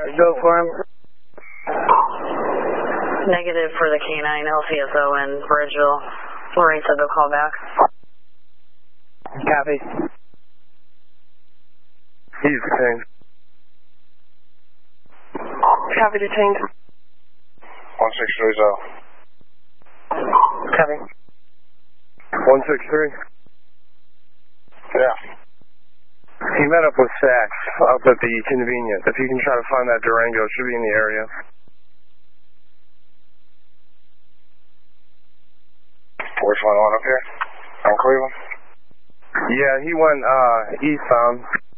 Go for him. Negative for the K9 LCSO in Bridgeville. Lorraine said they'll call back. Copy. He's detained. Copy, detained. 163 Copy. 163? Yeah. He met up with Sachs up at the convenience. If you can try to find that Durango, it should be in the area. Which one up here? On Cleveland? Yeah, he went eastbound.